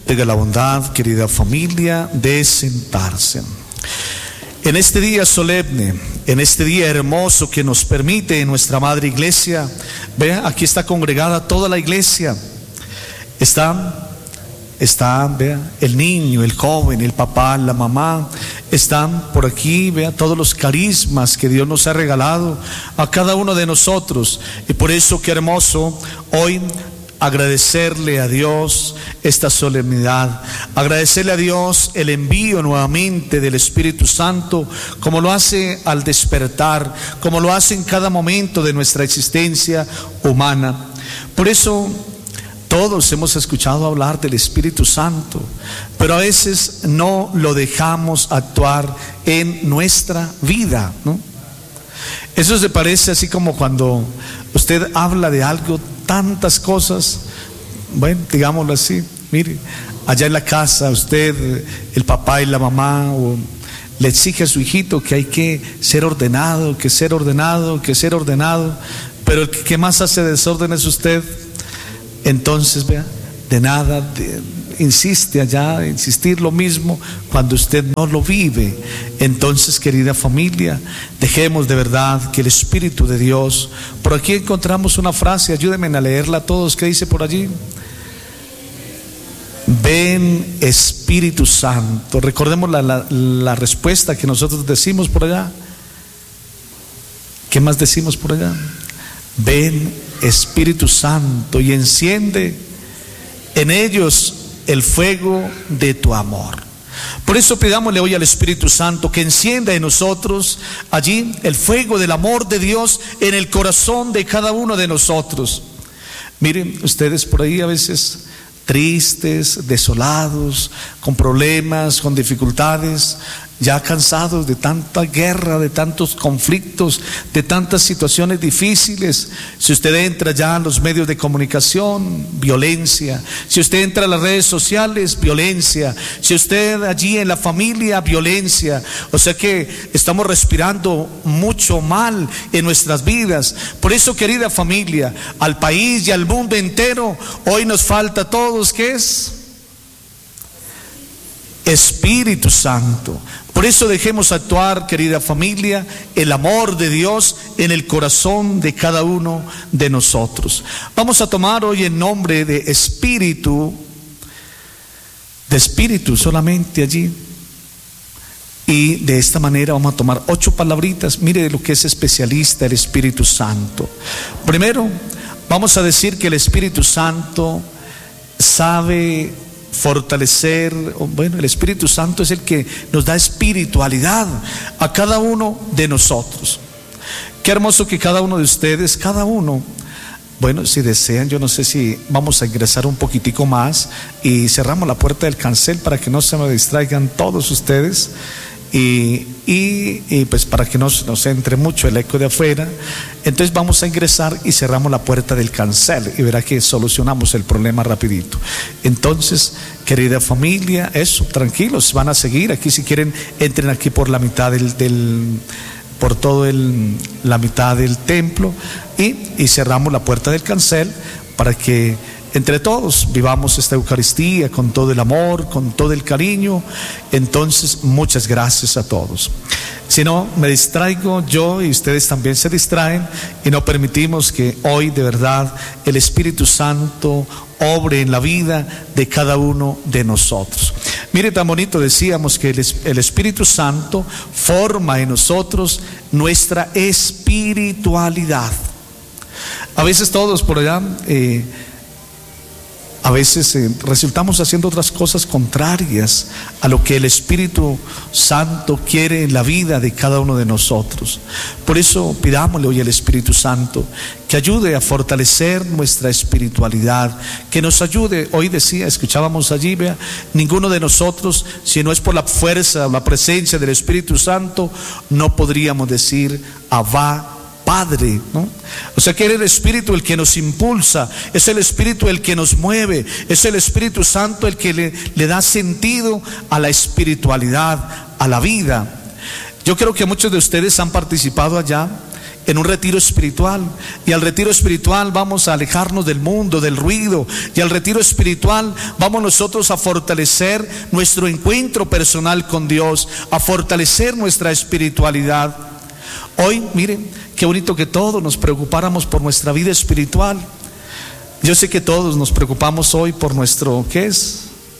tenga la bondad, querida familia, de sentarse. En este día solemne, en este día hermoso que nos permite nuestra Madre Iglesia, vea, aquí está congregada toda la iglesia. Está, vea, el niño, el joven, el papá, la mamá. Están por aquí, vea, todos los carismas que Dios nos ha regalado a cada uno de nosotros. Y por eso, qué hermoso hoy agradecerle a Dios esta solemnidad, agradecerle a Dios el envío nuevamente del Espíritu Santo, como lo hace al despertar, como lo hace en cada momento de nuestra existencia humana. Por eso todos hemos escuchado hablar del Espíritu Santo, pero a veces no lo dejamos actuar en nuestra vida, ¿no? Eso se parece así como cuando usted habla de algo, tantas cosas, bueno, digámoslo así, mire, allá en la casa usted, el papá y la mamá, le exige a su hijito que hay que ser ordenado, que ser ordenado, que ser ordenado, pero el que más hace desorden es usted. Entonces, vea, de nada insiste allá, insistir lo mismo cuando usted no lo vive. Entonces, querida familia, dejemos de verdad que el Espíritu de Dios, por aquí encontramos una frase, ayúdenme a leerla todos, ¿qué dice por allí? Ven Espíritu Santo. Recordemos la respuesta que nosotros decimos por allá. ¿Qué más decimos por allá? Ven Espíritu Santo y enciende en ellos el fuego de tu amor. Por eso pidámosle hoy al Espíritu Santo que encienda en nosotros allí el fuego del amor de Dios en el corazón de cada uno de nosotros. Miren ustedes por ahí a veces tristes, desolados, con problemas, con dificultades, ya cansados de tanta guerra, de tantos conflictos, de tantas situaciones difíciles. Si usted entra ya a los medios de comunicación, violencia. Si usted entra a las redes sociales, violencia. Si usted allí en la familia, violencia. O sea que estamos respirando mucho mal en nuestras vidas. Por eso, querida familia, al país y al mundo entero, hoy nos falta a todos, ¿qué es? Espíritu Santo. Por eso dejemos actuar, querida familia, el amor de Dios en el corazón de cada uno de nosotros. Vamos a tomar hoy el nombre de espíritu solamente allí. Y de esta manera vamos a tomar 8 palabritas. Mire de lo que es especialista el Espíritu Santo. Primero, vamos a decir que el Espíritu Santo sabe fortalecer, bueno, el Espíritu Santo es el que nos da espiritualidad a cada uno de nosotros. Qué hermoso que cada uno de ustedes, cada uno, bueno, si desean, yo no sé si vamos a ingresar un poquitico más y cerramos la puerta del cancel para que no se me distraigan todos ustedes y pues para que no nos entre mucho el eco de afuera. Entonces vamos a ingresar y cerramos la puerta del cancel y verá que solucionamos el problema rapidito. Entonces, querida familia, eso, tranquilos, van a seguir aquí. Si quieren, entren aquí por la mitad por todo la mitad del templo y cerramos la puerta del cancel para que entre todos vivamos esta Eucaristía con todo el amor, con todo el cariño. Entonces, muchas gracias a todos. Si no, me distraigo yo y ustedes también se distraen y no permitimos que hoy de verdad el Espíritu Santo obre en la vida de cada uno de nosotros. Mire, tan bonito decíamos que el Espíritu Santo forma en nosotros nuestra espiritualidad. A veces todos por allá a veces resultamos haciendo otras cosas contrarias a lo que el Espíritu Santo quiere en la vida de cada uno de nosotros. Por eso pidámosle hoy al Espíritu Santo que ayude a fortalecer nuestra espiritualidad, que nos ayude. Hoy escuchábamos allí, vea, ninguno de nosotros, si no es por la fuerza o la presencia del Espíritu Santo, no podríamos decir Abba Padre, ¿no? O sea que es el Espíritu el que nos impulsa, es el Espíritu el que nos mueve, es el Espíritu Santo el que le da sentido a la espiritualidad, a la vida. Yo creo que muchos de ustedes han participado allá en un retiro espiritual, y al retiro espiritual vamos a alejarnos del mundo, del ruido, y al retiro espiritual vamos nosotros a fortalecer nuestro encuentro personal con Dios, a fortalecer nuestra espiritualidad. Hoy, miren, qué bonito que todos nos preocupáramos por nuestra vida espiritual. Yo sé que todos nos preocupamos hoy por nuestro, ¿qué es?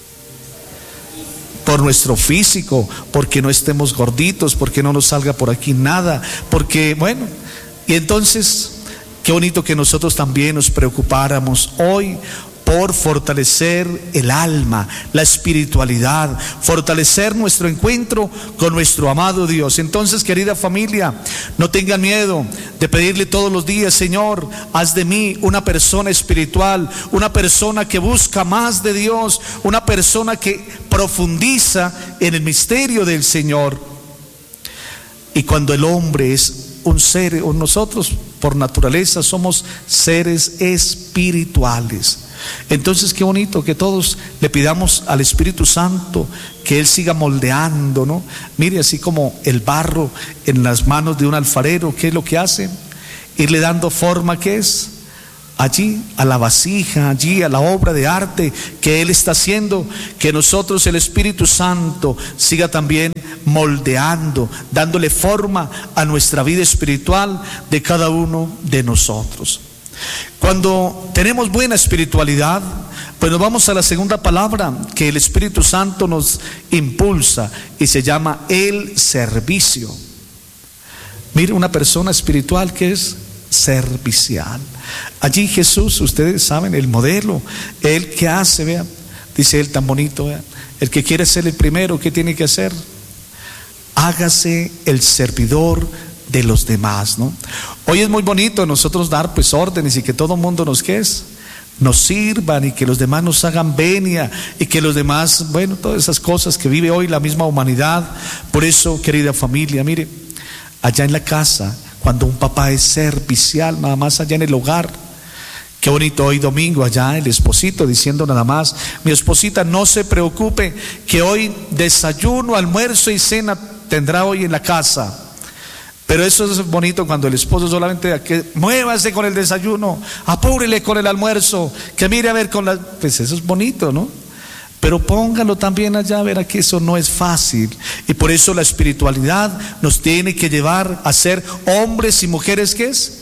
Por nuestro físico, porque no estemos gorditos, porque no nos salga por aquí nada, porque, bueno, y entonces, qué bonito que nosotros también nos preocupáramos hoy por fortalecer el alma, la espiritualidad, fortalecer nuestro encuentro con nuestro amado Dios. Entonces, querida familia, no tengan miedo de pedirle todos los días: Señor, haz de mí una persona espiritual, una persona que busca más de Dios, una persona que profundiza en el misterio del Señor. Y cuando el hombre es un ser, o nosotros por naturaleza somos seres espirituales, entonces qué bonito que todos le pidamos al Espíritu Santo que Él siga moldeando, ¿no? Mire, así como el barro en las manos de un alfarero, ¿qué es lo que hace? Irle dando forma, ¿qué es? Allí a la vasija, allí a la obra de arte que Él está haciendo, que nosotros, el Espíritu Santo, siga también moldeando, dándole forma a nuestra vida espiritual de cada uno de nosotros. Cuando tenemos buena espiritualidad, pues nos vamos a la segunda palabra que el Espíritu Santo nos impulsa, y se llama el servicio. Mire, una persona espiritual que es servicial. Allí Jesús, ustedes saben, el modelo, Él que hace, vean, dice Él tan bonito, vean, el que quiere ser el primero, ¿qué tiene que hacer? Hágase el servidor de los demás, ¿no? Hoy es muy bonito nosotros dar pues órdenes y que todo el mundo nos, ¿qué es? Nos sirvan, y que los demás nos hagan venia, y que los demás, bueno, todas esas cosas que vive hoy la misma humanidad. Por eso, querida familia, mire, allá en la casa, cuando un papá es servicial, nada más allá en el hogar, qué bonito hoy domingo allá el esposito diciendo nada más: mi esposita, no se preocupe, que hoy desayuno, almuerzo y cena tendrá hoy en la casa. Pero eso es bonito cuando el esposo solamente que muévase con el desayuno, apúrele con el almuerzo, que mire a ver con la... Pues eso es bonito, ¿no? Pero póngalo también allá, verá que eso no es fácil. Y por eso la espiritualidad nos tiene que llevar a ser hombres y mujeres, ¿qué es?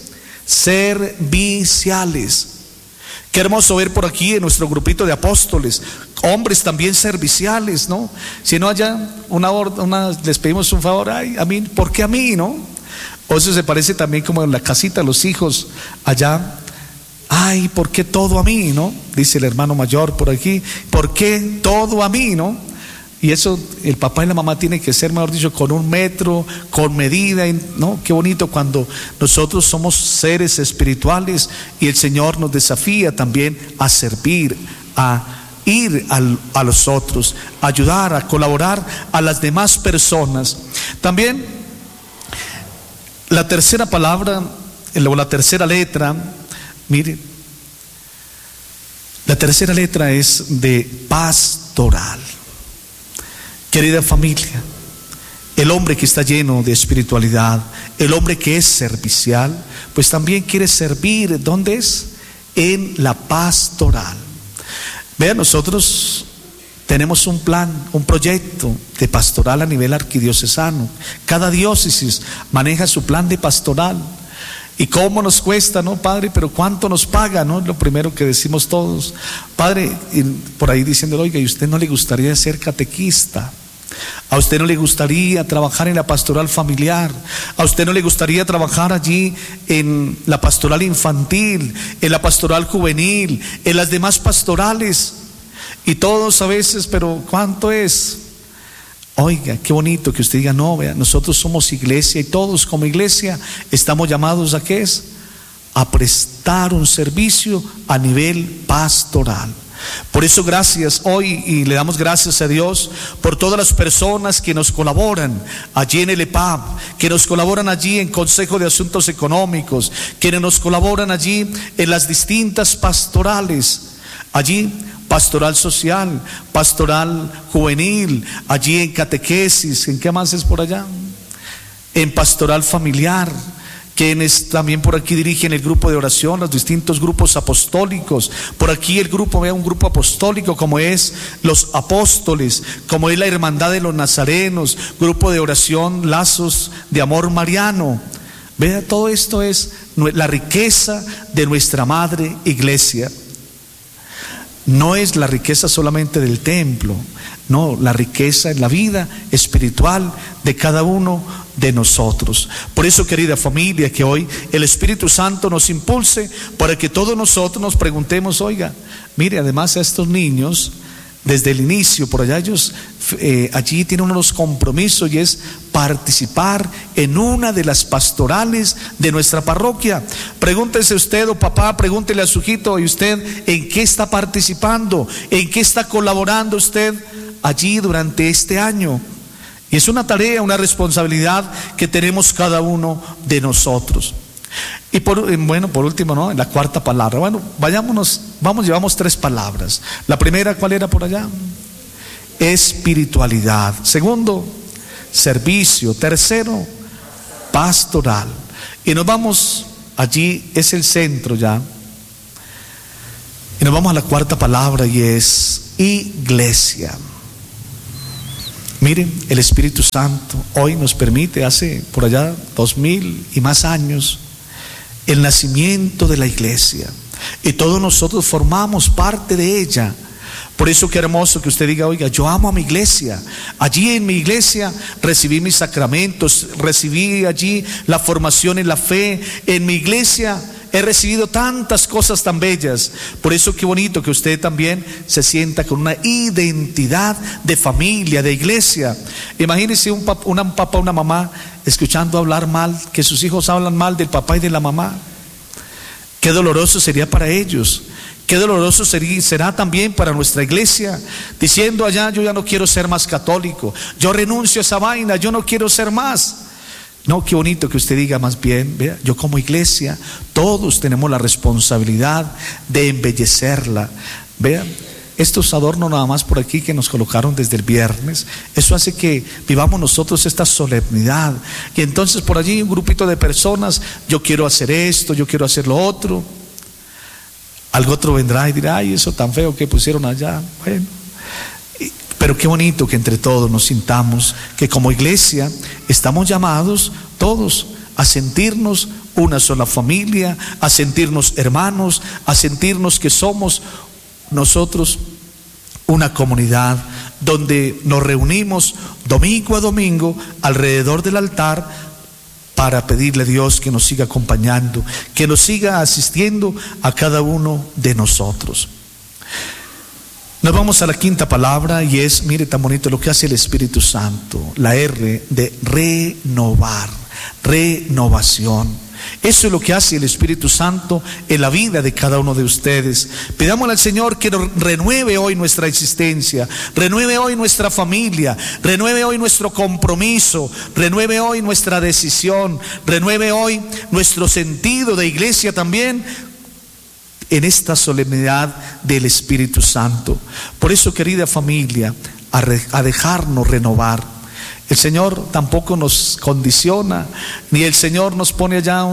Serviciales. Qué hermoso ver por aquí en nuestro grupito de apóstoles, hombres también serviciales, ¿no? Si no allá les pedimos un favor: ay, a mí, ¿por qué a mí, no? O eso se parece también como en la casita, los hijos allá: ay, ¿por qué todo a mí, no? Dice el hermano mayor por aquí: ¿por qué todo a mí, no? Y eso, el papá y la mamá tienen que ser, mejor dicho, con un metro, con medida, ¿no? Qué bonito cuando nosotros somos seres espirituales y el Señor nos desafía también a servir, a ir a los otros, a ayudar, a colaborar a las demás personas. También la tercera palabra, o la tercera letra, mire, la tercera letra es de pastoral. Querida familia, el hombre que está lleno de espiritualidad, el hombre que es servicial, pues también quiere servir. ¿Dónde es? En la pastoral. Vean, nosotros tenemos un plan, un proyecto de pastoral a nivel arquidiocesano. Cada diócesis maneja su plan de pastoral. ¿Y cómo nos cuesta, no, padre? Pero ¿cuánto nos paga, no? Es lo primero que decimos todos. Padre, y por ahí diciéndole: oiga, ¿y usted no le gustaría ser catequista? ¿A usted no le gustaría trabajar en la pastoral familiar? ¿A usted no le gustaría trabajar allí en la pastoral infantil, en la pastoral juvenil, en las demás pastorales? Y todos a veces, pero ¿cuánto es? Oiga, qué bonito que usted diga: no, vea, nosotros somos iglesia, y todos como iglesia estamos llamados ¿a qué es? A prestar un servicio a nivel pastoral. Por eso gracias hoy, y le damos gracias a Dios por todas las personas que nos colaboran allí en el EPAP, que nos colaboran allí en Consejo de Asuntos Económicos, que nos colaboran allí en las distintas pastorales, allí pastoral social, pastoral juvenil, allí en catequesis, ¿en qué más es por allá? En pastoral familiar. quienes también por aquí dirigen el grupo de oración, los distintos grupos apostólicos. Por aquí el grupo, vea, un grupo apostólico como es los apóstoles, como es la Hermandad de los Nazarenos, grupo de oración Lazos de Amor Mariano. Vea, todo esto es la riqueza de nuestra madre iglesia. No es la riqueza solamente del templo, no, la riqueza en la vida espiritual de cada uno de nosotros. Por eso, querida familia, que hoy el Espíritu Santo nos impulse para que todos nosotros nos preguntemos, oiga, mire, además a estos niños, desde el inicio, por allá ellos allí tienen unos compromisos, y es participar en una de las pastorales de nuestra parroquia. Pregúntese usted, o papá, pregúntele a su hijito, ¿y usted en qué está participando? ¿En qué está colaborando usted allí durante este año? Y es una tarea, una responsabilidad que tenemos cada uno de nosotros. Y por último, ¿no? En la cuarta palabra. Bueno, llevamos 3 palabras. La primera, ¿cuál era por allá? Espiritualidad. Segundo, servicio. Tercero, pastoral. Y nos vamos, allí es el centro ya. Y nos vamos a la cuarta palabra, y es iglesia. Miren, el Espíritu Santo hoy nos permite, hace por allá 2000 y más años, el nacimiento de la iglesia, y todos nosotros formamos parte de ella. Por eso qué hermoso que usted diga, oiga, yo amo a mi iglesia. Allí en mi iglesia recibí mis sacramentos, recibí allí la formación en la fe. En mi iglesia he recibido tantas cosas tan bellas. Por eso qué bonito que usted también se sienta con una identidad de familia, de iglesia. Imagínese un papá, una mamá escuchando hablar mal, que sus hijos hablan mal del papá y de la mamá. Qué doloroso sería para ellos. Qué doloroso será también para nuestra iglesia, diciendo allá, yo ya no quiero ser más católico, yo renuncio a esa vaina, yo no quiero ser más. No, qué bonito que usted diga más bien, vea, yo como iglesia, todos tenemos la responsabilidad de embellecerla. Vean, estos adornos nada más por aquí que nos colocaron desde el viernes, eso hace que vivamos nosotros esta solemnidad. Y entonces por allí un grupito de personas, yo quiero hacer esto, yo quiero hacer lo otro. Algo otro vendrá y dirá, ay, eso tan feo que pusieron allá. Bueno, pero qué bonito que entre todos nos sintamos que como iglesia estamos llamados todos a sentirnos una sola familia, a sentirnos hermanos, a sentirnos que somos nosotros una comunidad donde nos reunimos domingo a domingo alrededor del altar para pedirle a Dios que nos siga acompañando, que nos siga asistiendo a cada uno de nosotros. Nos vamos a la quinta palabra, y es, mire tan bonito lo que hace el Espíritu Santo, la R de renovar, renovación. Eso es lo que hace el Espíritu Santo en la vida de cada uno de ustedes. Pidámosle al Señor que nos renueve hoy nuestra existencia, renueve hoy nuestra familia, renueve hoy nuestro compromiso, renueve hoy nuestra decisión, renueve hoy nuestro sentido de iglesia también en esta solemnidad del Espíritu Santo. Por eso, querida familia, a dejarnos renovar. El Señor tampoco nos condiciona, ni el Señor nos pone allá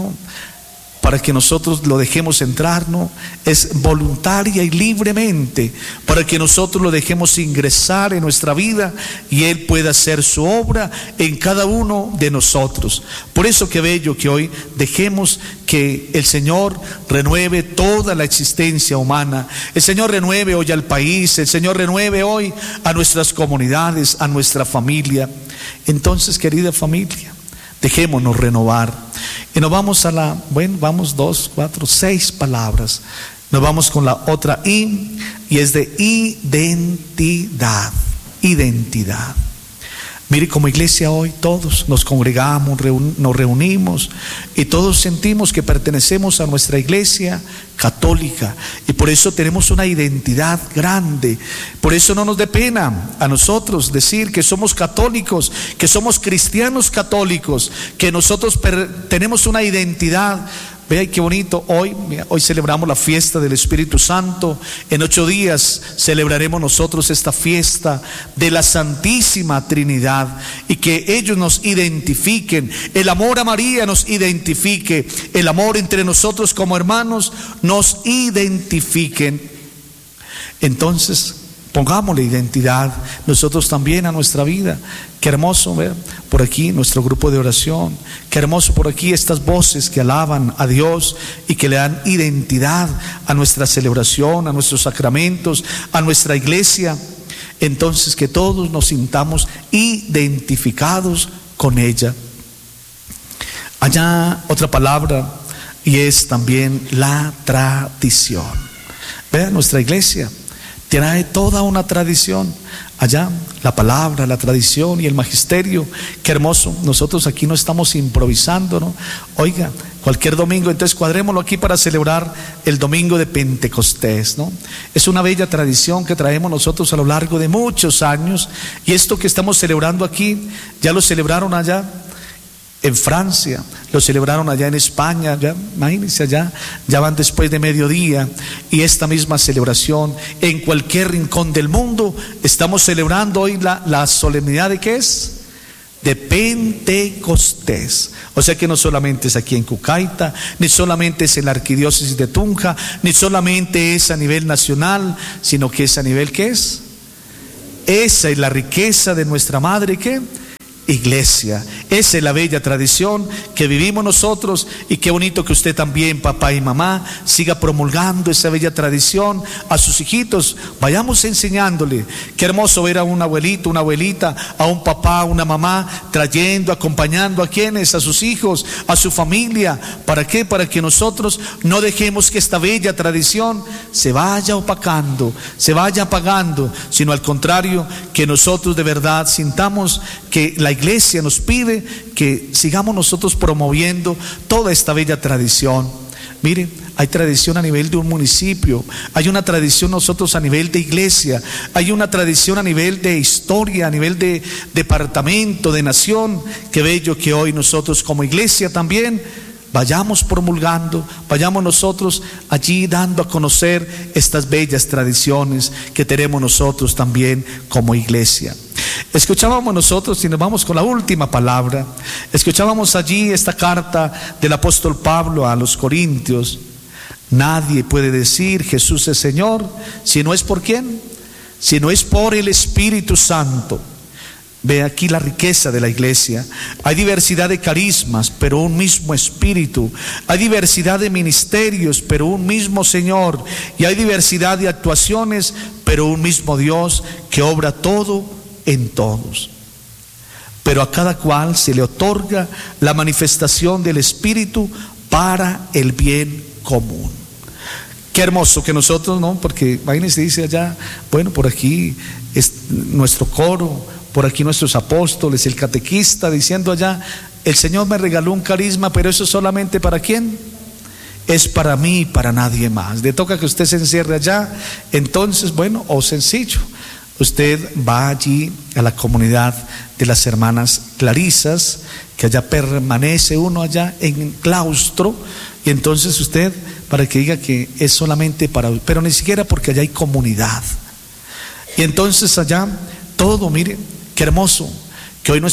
para que nosotros lo dejemos entrar, no, es voluntaria y libremente, para que nosotros lo dejemos ingresar en nuestra vida y Él pueda hacer su obra en cada uno de nosotros. Por eso qué bello que hoy dejemos que el Señor renueve toda la existencia humana, el Señor renueve hoy al país, el Señor renueve hoy a nuestras comunidades, a nuestra familia. Entonces, querida familia, dejémonos renovar. Y nos vamos a vamos 2, 4, 6 palabras. Nos vamos con la otra I, y es de identidad. Identidad. Mire, como iglesia hoy todos nos congregamos, nos reunimos, y todos sentimos que pertenecemos a nuestra iglesia católica, y por eso tenemos una identidad grande. Por eso no nos dé pena a nosotros decir que somos católicos, que somos cristianos católicos, que nosotros tenemos una identidad Vea qué bonito, hoy celebramos la fiesta del Espíritu Santo. En 8 días celebraremos nosotros esta fiesta de la Santísima Trinidad, y que ellos nos identifiquen, el amor a María nos identifique, el amor entre nosotros como hermanos nos identifiquen. Entonces, pongámosle identidad nosotros también a nuestra vida. Qué hermoso ver por aquí nuestro grupo de oración. Qué hermoso por aquí estas voces que alaban a Dios y que le dan identidad a nuestra celebración, a nuestros sacramentos, a nuestra iglesia. Entonces, que todos nos sintamos identificados con ella. Allá otra palabra, y es también la tradición. Vean, nuestra iglesia trae toda una tradición. Allá la palabra, la tradición y el magisterio. Qué hermoso. Nosotros aquí no estamos improvisando, ¿no? Oiga, cualquier domingo, entonces cuadrémoslo aquí para celebrar el domingo de Pentecostés, ¿no? Es una bella tradición que traemos nosotros a lo largo de muchos años, y esto que estamos celebrando aquí ya lo celebraron allá en Francia, lo celebraron allá en España, ya, imagínense, allá ya van después de mediodía, y esta misma celebración en cualquier rincón del mundo. Estamos celebrando hoy la solemnidad de ¿qué es? De Pentecostés. O sea que no solamente es aquí en Cucaita, ni solamente es en la arquidiócesis de Tunja, ni solamente es a nivel nacional, sino que es a nivel ¿qué es? Esa es la riqueza de nuestra madre, ¿qué? Iglesia. Esa es la bella tradición que vivimos nosotros, y qué bonito que usted también, papá y mamá, siga promulgando esa bella tradición a sus hijitos. Vayamos enseñándole. Qué hermoso ver a un abuelito, una abuelita, a un papá, una mamá, trayendo, acompañando a quienes, a sus hijos, a su familia. ¿Para qué? Para que nosotros no dejemos que esta bella tradición se vaya opacando, se vaya apagando, sino al contrario, que nosotros de verdad sintamos que la iglesia nos pide que sigamos nosotros promoviendo toda esta bella tradición. Mire, hay tradición a nivel de un municipio, hay una tradición nosotros a nivel de iglesia, hay una tradición a nivel de historia, a nivel de departamento, de nación. Qué bello que hoy nosotros como iglesia también vayamos promulgando, vayamos nosotros allí dando a conocer estas bellas tradiciones que tenemos nosotros también como iglesia. Escuchábamos nosotros, y nos vamos con la última palabra, escuchábamos allí esta carta del apóstol Pablo a los Corintios. Nadie puede decir Jesús es Señor si no es por ¿quién? Si no es por el Espíritu Santo. Ve aquí la riqueza de la iglesia. Hay diversidad de carismas, pero un mismo Espíritu. Hay diversidad de ministerios, pero un mismo Señor. Y hay diversidad de actuaciones, pero un mismo Dios que obra todo en todos. Pero a cada cual se le otorga la manifestación del Espíritu para el bien común. Qué hermoso que nosotros, ¿no? Porque imagínense, dice allá, bueno, por aquí es nuestro coro, por aquí nuestros apóstoles, el catequista diciendo allá, el Señor me regaló un carisma, pero eso es solamente ¿para quién? Es para mí y para nadie más. Le toca que usted se encierre allá. Entonces, bueno, o sencillo, usted va allí a la comunidad de las hermanas clarisas, que allá permanece uno allá en claustro, y entonces usted, para que diga que es solamente para, pero ni siquiera, porque allá hay comunidad. Y entonces allá todo, mire, qué hermoso que hoy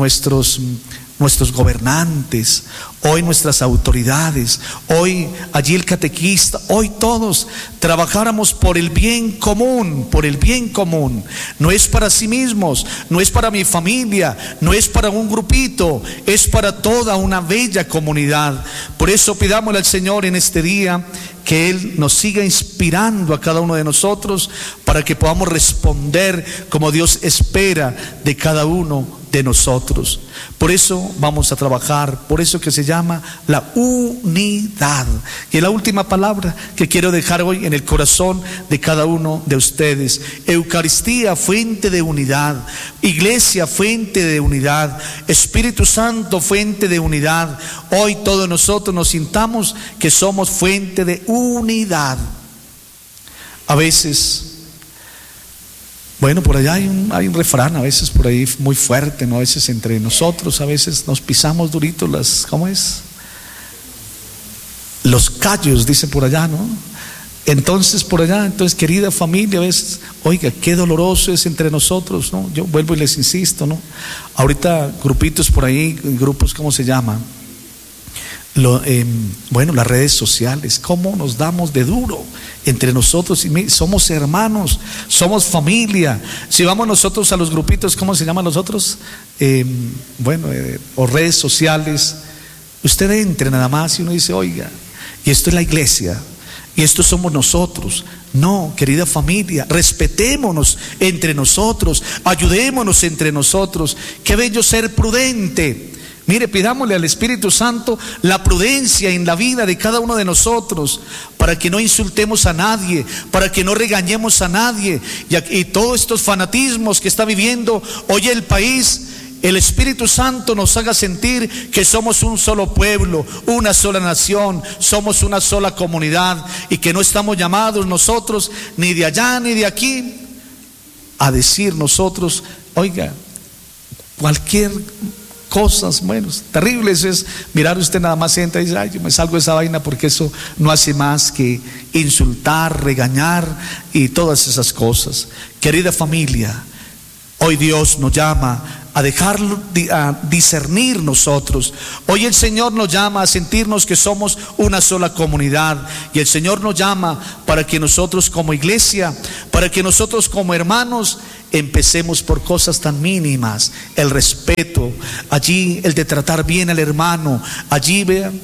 nuestros gobernantes, hoy nuestras autoridades, hoy allí el catequista, hoy todos trabajáramos por el bien común, por el bien común. No es para sí mismos, no es para mi familia, no es para un grupito, es para toda una bella comunidad. Por eso pidámosle al Señor en este día que Él nos siga inspirando a cada uno de nosotros para que podamos responder como Dios espera de cada uno de nosotros. Por eso vamos a trabajar, por eso que se llama la unidad. Y la última palabra que quiero dejar hoy en el corazón de cada uno de ustedes: Eucaristía, fuente de unidad; Iglesia, fuente de unidad; Espíritu Santo, fuente de unidad. Hoy todos nosotros nos sintamos que somos fuente de unidad. A veces, bueno, por allá hay un refrán, a veces por ahí muy fuerte, ¿no? A veces entre nosotros, a veces nos pisamos duritos ¿cómo es? los callos, dice por allá, ¿no? Entonces por allá, entonces querida familia, ¿ves? Oiga, qué doloroso es entre nosotros, ¿no? Yo vuelvo y les insisto, ¿no? Ahorita grupitos por ahí, grupos, ¿cómo se llama? Bueno, las redes sociales, cómo nos damos de duro entre nosotros, y somos hermanos, somos familia. Si vamos nosotros a los grupitos, ¿cómo se llaman los otros? O redes sociales, usted entre nada más y uno dice, oiga, y esto es la iglesia, y esto somos nosotros. No, querida familia, respetémonos entre nosotros, ayudémonos entre nosotros. Qué bello ser prudente. Mire, pidámosle al Espíritu Santo la prudencia en la vida de cada uno de nosotros, para que no insultemos a nadie, para que no regañemos a nadie, y todos estos fanatismos que está viviendo hoy el país. El Espíritu Santo nos haga sentir que somos un solo pueblo, una sola nación, somos una sola comunidad, y que no estamos llamados nosotros ni de allá ni de aquí a decir oiga, cualquier cosas, terribles es mirar, usted nada más entra y dice, ay, yo me salgo de esa vaina, porque eso no hace más que insultar, regañar y todas esas cosas. Querida familia, hoy Dios nos llama a dejarlo, a discernir nosotros. Hoy el Señor nos llama a sentirnos que somos una sola comunidad, y el Señor nos llama para que nosotros como iglesia, para que nosotros como hermanos empecemos por cosas tan mínimas: el respeto, allí el de tratar bien al hermano. Allí vean,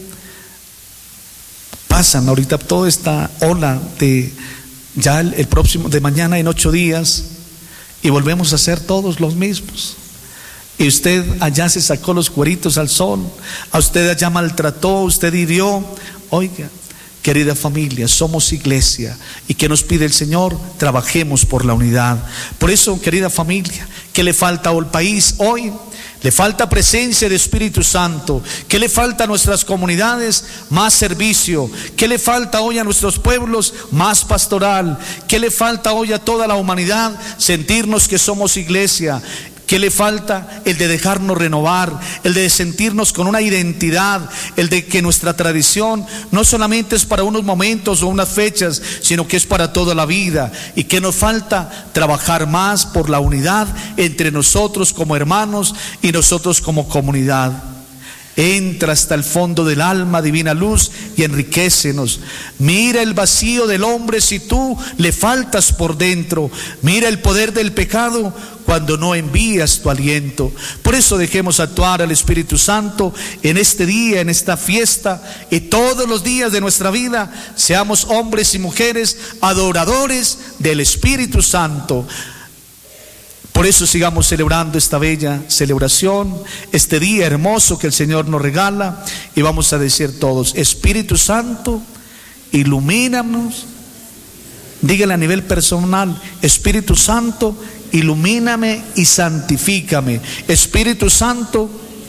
pasan ahorita toda esta ola de ya el próximo, de mañana en 8 días, y volvemos a ser todos los mismos. Y usted allá se sacó los cueritos al sol, a usted allá maltrató, usted hirió. Oiga, querida familia, somos iglesia, y ¿qué nos pide el Señor? Trabajemos por la unidad. Por eso, querida familia, ¿qué le falta al país hoy? Le falta presencia de Espíritu Santo. ¿Qué le falta a nuestras comunidades? Más servicio. ¿Qué le falta hoy a nuestros pueblos? Más pastoral. ¿Qué le falta hoy a toda la humanidad? Sentirnos que somos iglesia. ¿Qué le falta? El de dejarnos renovar, el de sentirnos con una identidad, el de que nuestra tradición no solamente es para unos momentos o unas fechas, sino que es para toda la vida. ¿Y qué nos falta? Trabajar más por la unidad entre nosotros como hermanos y nosotros como comunidad. Entra hasta el fondo del alma, divina luz, y enriquécenos. Mira el vacío del hombre si tú le faltas por dentro. Mira el poder del pecado cuando no envías tu aliento. Por eso dejemos actuar al Espíritu Santo en este día, en esta fiesta, y todos los días de nuestra vida. Seamos hombres y mujeres adoradores del Espíritu Santo. Por eso sigamos celebrando esta bella celebración, este día hermoso que el Señor nos regala, y vamos a decir todos: Espíritu Santo, ilumínanos. Dígale a nivel personal: Espíritu Santo, ilumíname y santifícame. Espíritu Santo,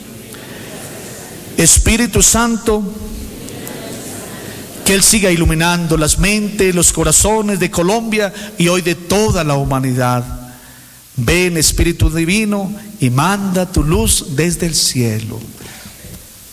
Espíritu Santo, que Él siga iluminando las mentes, los corazones de Colombia y hoy de toda la humanidad. Ven, Espíritu Divino, y manda tu luz desde el cielo.